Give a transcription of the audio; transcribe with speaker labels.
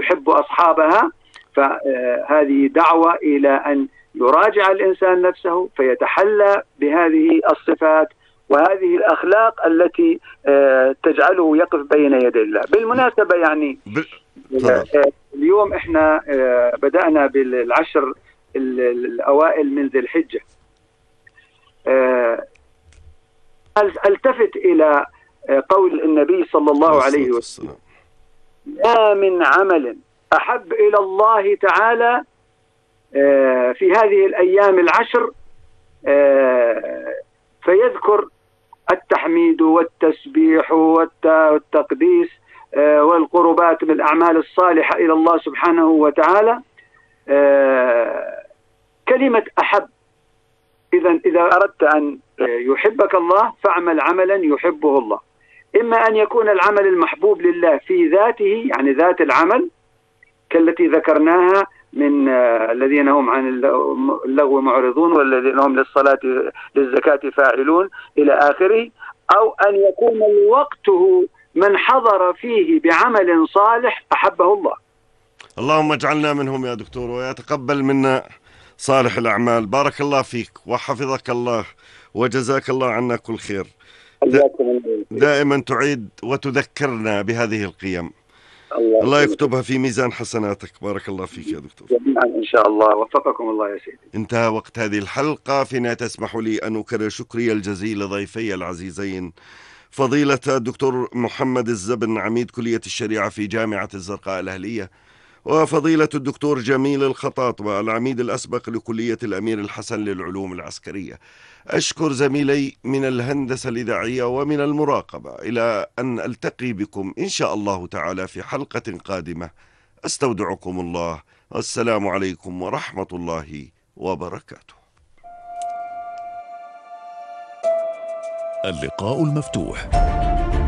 Speaker 1: تحب أصحابها. فهذه دعوة إلى أن يراجع الإنسان نفسه فيتحلى بهذه الصفات وهذه الأخلاق التي تجعله يقف بين يدي الله. بالمناسبة يعني اليوم احنا بدأنا بالعشر الأوائل من ذي الحجة. التفت إلى قول النبي صلى الله عليه وسلم: ما من عمل أحب إلى الله تعالى في هذه الأيام العشر، فيذكر التحميد والتسبيح والتقديس والقربات بالأعمال الصالحة إلى الله سبحانه وتعالى. كلمة أحب، إذا أردت أن يحبك الله فاعمل عملا يحبه الله. إما أن يكون العمل المحبوب لله في ذاته، يعني ذات العمل كالتي ذكرناها من الذين هم عن اللغو معرضون والذين هم للصلاة للزكاة فاعلون إلى آخره، أو أن يكون وقته من حضر فيه بعمل صالح أحبه الله.
Speaker 2: اللهم اجعلنا منهم يا دكتور، ويتقبل منا صالح الأعمال. بارك الله فيك وحفظك الله وجزاك الله عنا كل خير. دائما تعيد وتذكرنا بهذه القيم. الله يكتبها في ميزان حسناتك. بارك الله فيك يا دكتور.
Speaker 1: جميعا إن شاء الله. وفقكم الله يا سيدي.
Speaker 2: انتهى وقت هذه الحلقة. في نهاية تسمحوا لي أن أكرر شكري الجزيل لضيفي العزيزين فضيلة الدكتور محمد الزبن، عميد كلية الشريعة في جامعة الزرقاء الأهلية، وفضيلة الدكتور جميل الخطاطبة، العميد الأسبق لكلية الأمير الحسن للعلوم العسكرية. أشكر زميلي من الهندسة الإذاعية ومن المراقبة. إلى أن ألتقي بكم إن شاء الله تعالى في حلقة قادمة، أستودعكم الله، والسلام عليكم ورحمة الله وبركاته.
Speaker 3: اللقاء المفتوح.